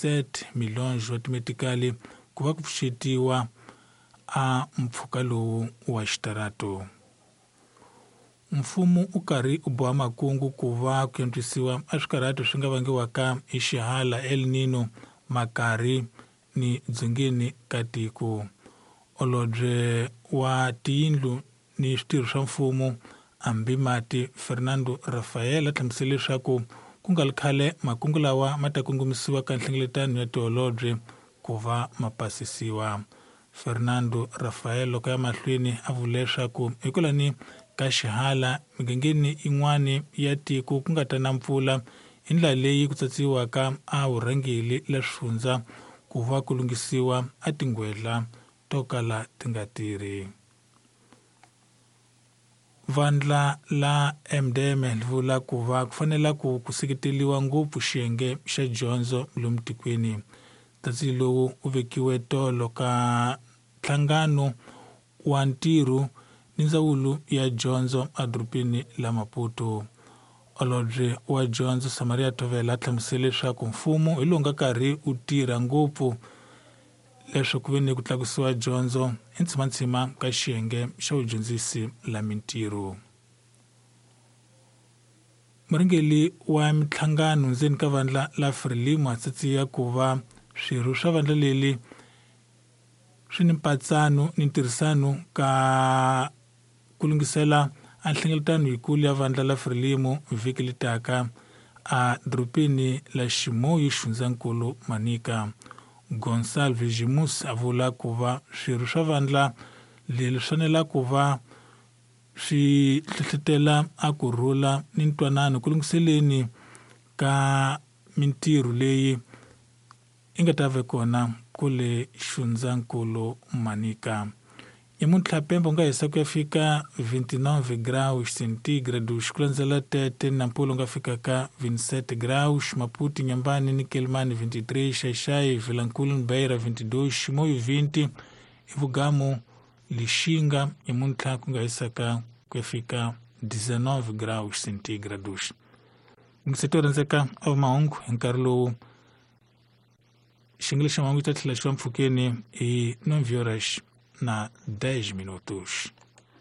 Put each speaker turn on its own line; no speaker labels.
17 milhões wa timetikali ku va ku pfuxetiwa a mpfhuka lowu wa xitarato. Mfumo u karhi u boha makungu ku va ku yantswisiwa a swikarhato swi nga vangiwaka hi xihala El Nino makarhi ni dzongeni ka tiko. Holobye wa tiyindlu ni switirho swa mfumo Ambimati Fernando Rafael a hlamusele leswaku ku nga khale makungu lawa ma ta kongomisiwa ka nhlengeletano ya tiholobye ku va ma pasisiwa. Fernando Rafael loko ya mahlweni a vule leswaku hi ku lani ka xihala migangeni yin'wana ya tiko ku nga ta na mpfula hi ndlela leyi ku tsatsiwaka a vurhangeli la swifundza ku va ku lunghisiwa a tingwedla to kala ti nga tirhi. Vandla la MDM li vula ku va ku fanela ku seketeliwa ngopfu xiyenge xa dyondzo lomu tikweni. Tatsi lowu u vekiwe tolo ka nhlangano wa ntirho ni ndzawulo ya dyondzo adorobeni la Maputo. Holobye wa dyondzo Samaria Tovela a hlamusele leswaku mfumo hi lowu nga karhi u tirha ngopfu leswaku ve ni ku tlakusiwa dyondzo entshimatshima ka xiyenge xa vudyondzisi la mintirho. Murhangeli wa mitlhangano ndzeni ka vandla la Frelimo a tsitsiya ku va swirho swa vandla leli swi ni mpatsano ni ntirhisano ka ku lunghisela a nhlengeletano yikulu ya vandla la Frelimo vhiki litaka a dorobeni la Ximoyo xifundzankulu Manika. Gonçalves Vigimus a vula ku va swirho swa vandla leri swanela ku va swi hlohlotela a kurhula ni ntwanano ku lunghiseleni ka mintirho leyi i nga ta ve kona kule xifundzankulu Manika. Namuntlha Pemba u nga hisa ku ya fika 29 graus centígrados ku landzela Tete Nampula u nga fika ka 27 graus, Maputo Nyambani ni Quelimane 23, Xai-Xai Vilankulu ni Beira 22, Ximoyo 20, Ivugamo Lixinga namuntlha ku nga hisa ku ya fika 19 graus centígrados. Ngiseto rhandzeka a mahungu hi nkarhi lowu xingile xa mahungu ta tlhela xi va mpfhukeni hi 9 horas na 10 minutos.